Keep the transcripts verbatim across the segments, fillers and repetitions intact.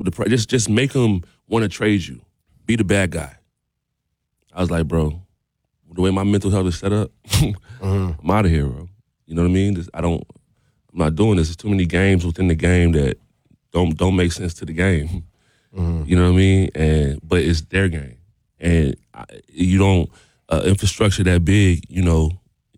the just just make them want to trade you. Be the bad guy. I was like, bro, the way my mental health is set up, mm-hmm. I'm out of here, bro. You know what I mean? This, I don't. I'm not doing this. There's too many games within the game that don't don't make sense to the game. Mm-hmm. You know what I mean? And but it's their game, and I, you don't uh, infrastructure that big. You know,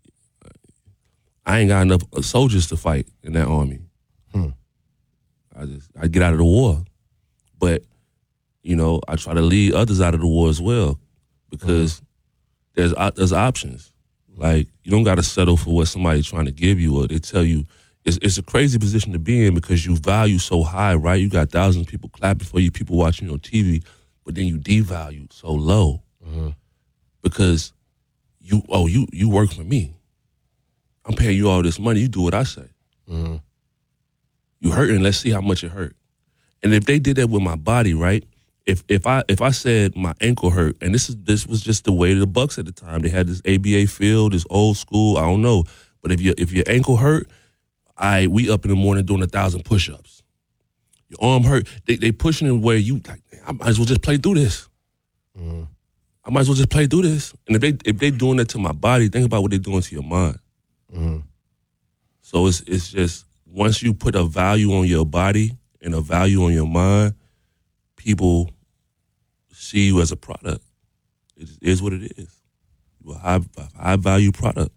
I ain't got enough soldiers to fight in that army. Hmm. I just I get out of the war, but you know I try to lead others out of the war as well because mm-hmm. there's uh, there's options. Like you don't got to settle for what somebody's trying to give you, or they tell you. It's, it's a crazy position to be in because you value so high, right? You got thousands of people clapping for you, people watching you on T V, but then you devalue so low mm-hmm. because you oh you you work for me. I'm paying you all this money. You do what I say. Mm-hmm. You hurting? Let's see how much it hurt. And if they did that with my body, right? If if I if I said my ankle hurt, and this is this was just the way of the Bucks at the time. They had this A B A field, this old school. I don't know, but if your if your ankle hurt. I we up in the morning doing a thousand push-ups. Your arm hurt. They they pushing it where you like. I might as well just play through this. Mm-hmm. I might as well just play through this. And if they if they doing that to my body, think about what they're doing to your mind. Mm-hmm. So it's it's just once you put a value on your body and a value on your mind, people see you as a product. It is what it is. You're a high high value product.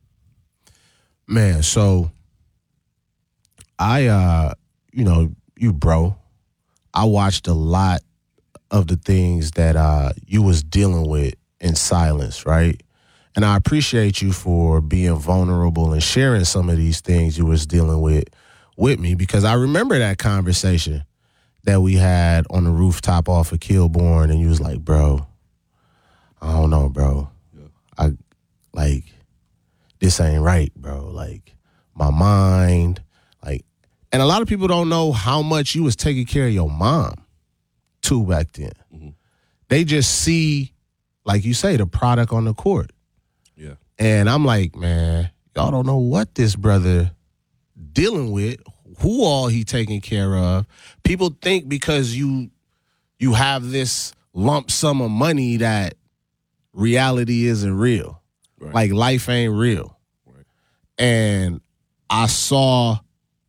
Man, so. I, uh, you know, you bro, I watched a lot of the things that uh, you was dealing with in silence, right? And I appreciate you for being vulnerable and sharing some of these things you was dealing with with me because I remember that conversation that we had on the rooftop off of Kilbourne and you was like, bro, I don't know, bro. Yeah. I, like, this ain't right, bro. Like, my mind... Like, and a lot of people don't know how much you was taking care of your mom, too, back then. Mm-hmm. They just see, like you say, the product on the court. Yeah. And I'm like, man, y'all don't know what this brother dealing with, who all he taking care of. People think because you you have this lump sum of money that reality isn't real. Right. Like, life ain't real. Right. And I saw...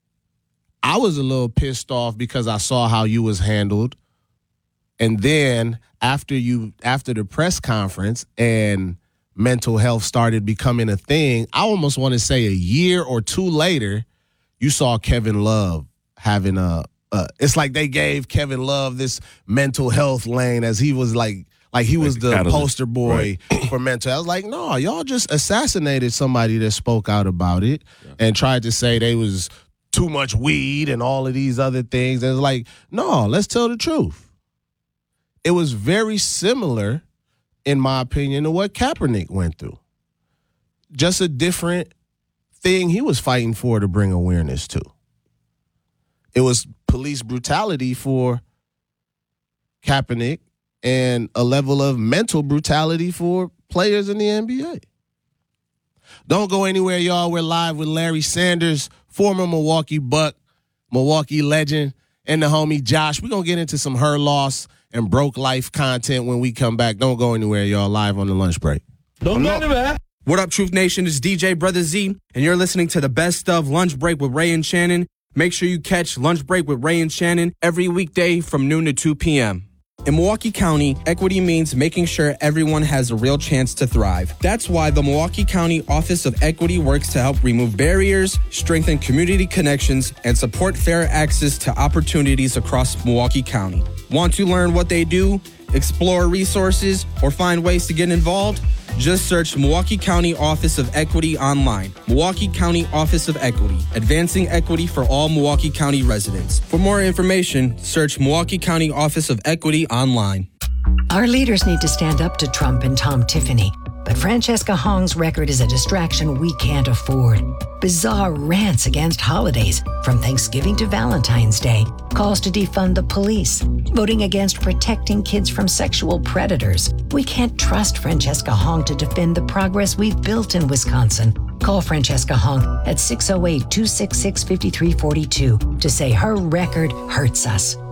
I was a little pissed off because I saw how you was handled. And then after you after the press conference and mental health started becoming a thing, I almost want to say a year or two later, you saw Kevin Love having a, a it's like they gave Kevin Love this mental health lane as he was like like he was the poster boy right. for mental health. I was like, no, y'all just assassinated somebody that spoke out about it yeah. and tried to say they was too much weed and all of these other things. And it's like, no, let's tell the truth. It was very similar, in my opinion, to what Kaepernick went through. Just a different thing he was fighting for to bring awareness to. It was police brutality for Kaepernick and a level of mental brutality for players in the N B A. Don't go anywhere, y'all. We're live with Larry Sanders, former Milwaukee Buck, Milwaukee legend, and the homie Josh. We're going to get into some her loss and broke life content when we come back. Don't go anywhere, y'all. Live on the lunch break. Don't go anywhere. What up, Truth Nation? It's D J Brother Z, and you're listening to the best of Lunch Break with Ray and Shannon. Make sure you catch Lunch Break with Ray and Shannon every weekday from noon to two p.m. In Milwaukee County, equity means making sure everyone has a real chance to thrive. That's why the Milwaukee County Office of Equity works to help remove barriers, strengthen community connections, and support fair access to opportunities across Milwaukee County. Want to learn what they do, explore resources, or find ways to get involved? Just search Milwaukee County Office of Equity online. Milwaukee County Office of Equity, advancing equity for all Milwaukee County residents. For more information, search Milwaukee County Office of Equity online. Our leaders need to stand up to Trump and Tom Tiffany, but Francesca Hong's record is a distraction we can't afford. Bizarre rants against holidays, from Thanksgiving to Valentine's Day, calls to defund the police, voting against protecting kids from sexual predators. We can't trust Francesca Hong to defend the progress we've built in Wisconsin. Call Francesca Hong at six oh eight, two six six, five three four two to say her record hurts us.